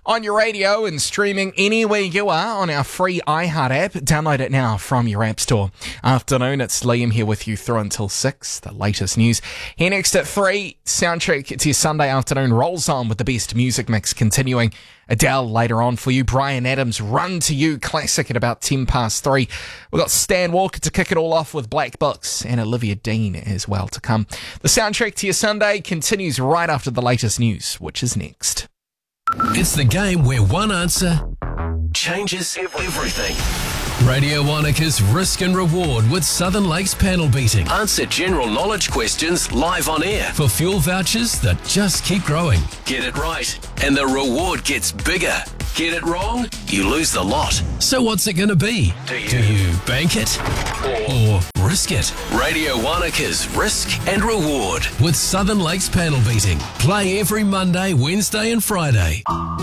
on your radio and streaming anywhere you are on our free iHeart app. Download it now from your app store. Afternoon, it's Liam here with you through until 6, the latest news. Here next at 3, soundtrack to your Sunday afternoon rolls on with the best music mix continuing. Adele later on for you. Bryan Adams' Run to You classic at about 10 past 3. We've got Stan Walker to kick it all off with Black Books and Olivia Dean as well to come. The soundtrack to your Sunday continues right after the latest news, which is next. It's the game where one answer changes everything. Radio Wanaka's Risk and Reward with Southern Lakes panel beating. Answer general knowledge questions live on air for fuel vouchers that just keep growing. Get it right and the reward gets bigger. Get it wrong, you lose the lot. So what's it going to be? Do you bank it or risk it? Radio Wanaka's Risk and Reward with Southern Lakes panel beating. Play every Monday, Wednesday and Friday.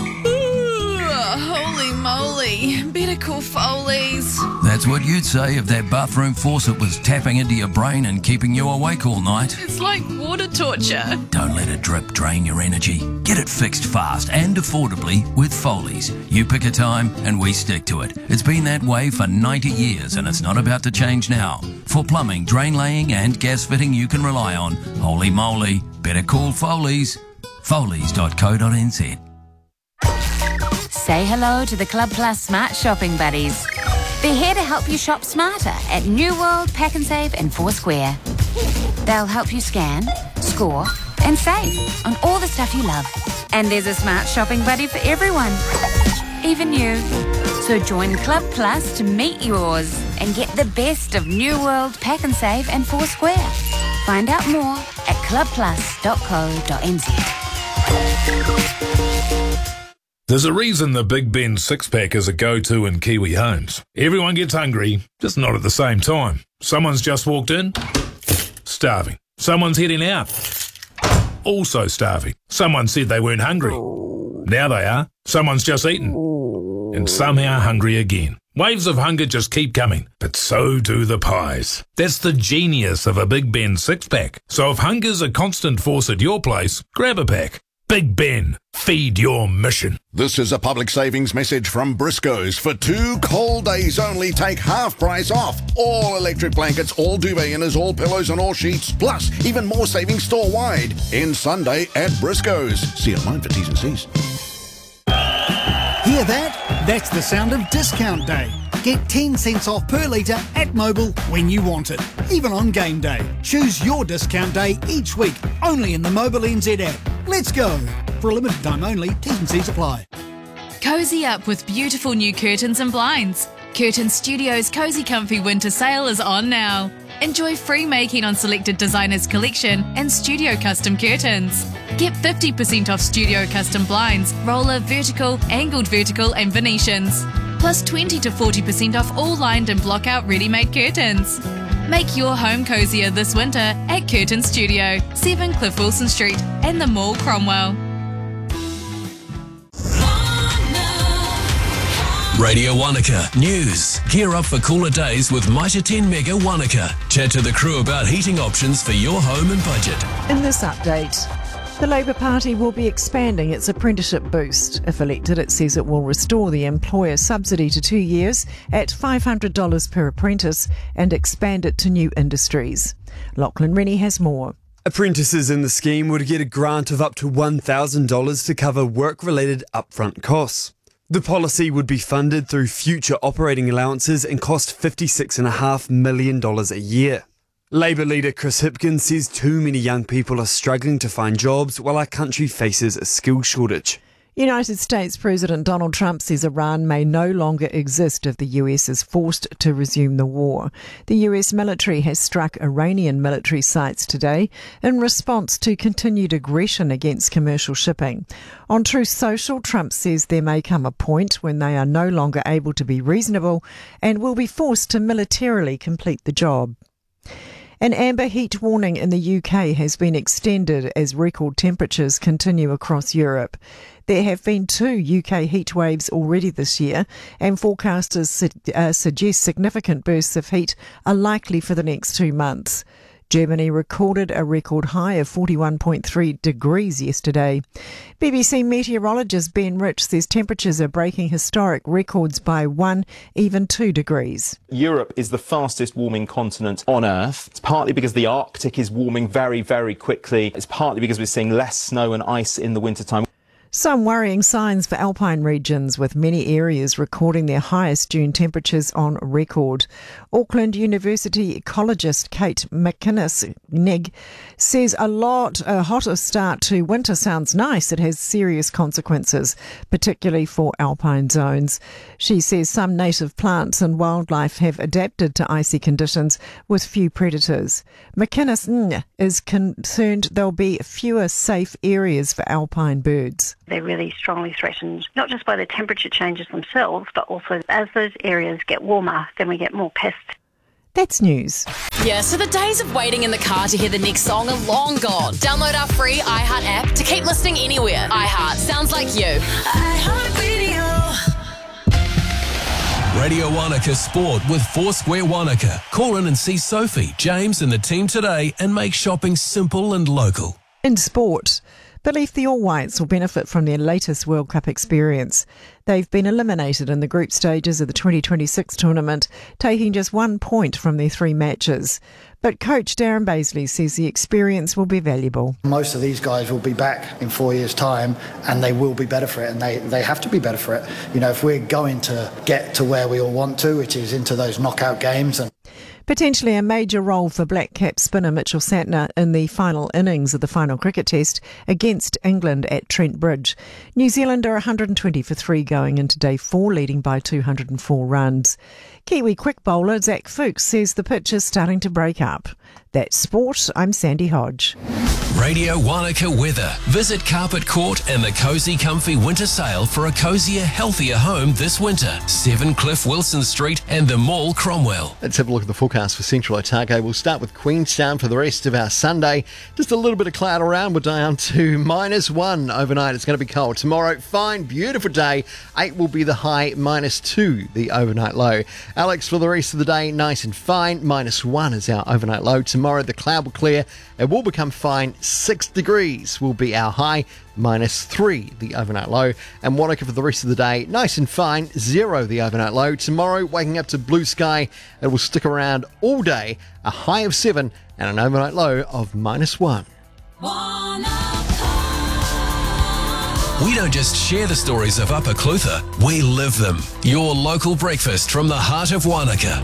Holy moly, better call Foley's. That's what you'd say if that bathroom faucet was tapping into your brain and keeping you awake all night. It's like water torture. Don't let a drip drain your energy. Get it fixed fast and affordably with Foley's. You pick a time and we stick to it. It's been that way for 90 years and it's not about to change now. For plumbing, drain laying and gas fitting you can rely on, holy moly, better call Foley's. Foley's.co.nz. Say hello to the Club Plus Smart Shopping Buddies. They're here to help you shop smarter at New World, Pack and Save and Foursquare. They'll help you scan, score and save on all the stuff you love. And there's a smart shopping buddy for everyone, even you. So join Club Plus to meet yours and get the best of New World, Pack and Save and Foursquare. Find out more at clubplus.co.nz. There's a reason the Big Ben six-pack is a go-to in Kiwi homes. Everyone gets hungry, just not at the same time. Someone's just walked in, starving. Someone's heading out, also starving. Someone said they weren't hungry. Now they are. Someone's just eaten, and somehow hungry again. Waves of hunger just keep coming, but so do the pies. That's the genius of a Big Ben six-pack. So if hunger's a constant force at your place, grab a pack. Big Ben, feed your mission. This is a public savings message from Briscoe's. For 2 cold days only, take half price off. All electric blankets, all duvet inners, all pillows and all sheets. Plus, even more savings store-wide. End Sunday at Briscoe's. See online for T's and C's. Hear that? That's the sound of discount day. Get 10 cents off per litre at Mobil when you want it, even on game day. Choose your discount day each week, only in the Mobil NZ app. Let's go. For a limited time only, T's and C's apply. Cozy up with beautiful new curtains and blinds. Curtain Studios' Cozy Comfy Winter Sale is on now. Enjoy free making on selected designers' collection and studio custom curtains. Get 50% off studio custom blinds, roller, vertical, angled vertical and Venetians. Plus 20 to 40% off all lined and block-out ready-made curtains. Make your home cozier this winter at Curtain Studio, 7 Cliff Wilson Street and the Mall, Cromwell. Radio Wanaka News. Gear up for cooler days with Mitre 10 Mega Wanaka. Chat to the crew about heating options for your home and budget. In this update, the Labour Party will be expanding its apprenticeship boost. If elected, it says it will restore the employer subsidy to 2 years at $500 per apprentice and expand it to new industries. Lachlan Rennie has more. Apprentices in the scheme would get a grant of up to $1,000 to cover work-related upfront costs. The policy would be funded through future operating allowances and cost $56.5 million a year. Labour leader Chris Hipkins says too many young people are struggling to find jobs while our country faces a skills shortage. United States President Donald Trump says Iran may no longer exist if the US is forced to resume the war. The US military has struck Iranian military sites today in response to continued aggression against commercial shipping. On Truth Social, Trump says there may come a point when they are no longer able to be reasonable and will be forced to militarily complete the job. An amber heat warning in the UK has been extended as record temperatures continue across Europe. There have been 2 UK heat waves already this year, and forecasters suggest significant bursts of heat are likely for the next 2 months. Germany recorded a record high of 41.3 degrees yesterday. BBC meteorologist Ben Rich says temperatures are breaking historic records by 1, even 2 degrees. Europe is the fastest warming continent on Earth. It's partly because the Arctic is warming very, very quickly. It's partly because we're seeing less snow and ice in the wintertime. Some worrying signs for alpine regions, with many areas recording their highest June temperatures on record. Auckland University ecologist Kate McInnes says a hotter start to winter sounds nice. It has serious consequences, particularly for alpine zones. She says some native plants and wildlife have adapted to icy conditions with few predators. McInnes is concerned there'll be fewer safe areas for alpine birds. They're really strongly threatened, not just by the temperature changes themselves, but also as those areas get warmer, then we get more pests. That's news. Yeah, so the days of waiting in the car to hear the next song are long gone. Download our free iHeart app to keep listening anywhere. iHeart, sounds like you. iHeart Radio. Radio Wanaka Sport with Foursquare Wanaka. Call in and see Sophie, James and the team today and make shopping simple and local. In sport, believe the All Whites will benefit from their latest World Cup experience. They've been eliminated in the group stages of the 2026 tournament, taking just 1 point from their 3 matches. But coach Darren Bazley says the experience will be valuable. Most of these guys will be back in 4 years' time and they will be better for it, and they have to be better for it. You know, if we're going to get to where we all want to, which is into those knockout games. Potentially a major role for black cap spinner Mitchell Santner in the final innings of the final cricket test against England at Trent Bridge. New Zealand are 120 for 3 going into day 4, leading by 204 runs. Kiwi quick bowler Zach Fuchs says the pitch is starting to break up. That's sport. I'm Sandy Hodge. Radio Wanaka weather. Visit Carpet Court and the Cozy Comfy Winter Sale for a cozier, healthier home this winter. 7 Cliff Wilson Street and the Mall Cromwell. Let's have a look at the forecast for Central Otago. We'll start with Queenstown for the rest of our Sunday. Just a little bit of cloud around. We're down to -1 overnight. It's going to be cold. Tomorrow, fine, beautiful day. 8 will be the high, -2 the overnight low. Alex, for the rest of the day, nice and fine. -1 is our overnight low. Tomorrow, the cloud will clear. It will become fine. 6 degrees will be our high, -3 the overnight low. And Wanaka for the rest of the day, nice and fine. 0 the overnight low. Tomorrow, waking up to blue sky. It will stick around all day. A high of 7 and an overnight low of -1. We don't just share the stories of Upper Clutha, we live them. Your local breakfast from the heart of Wanaka.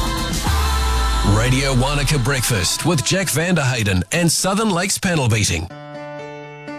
Radio Wanaka Breakfast with Jack Vanderhayden and Southern Lakes Panel Beating.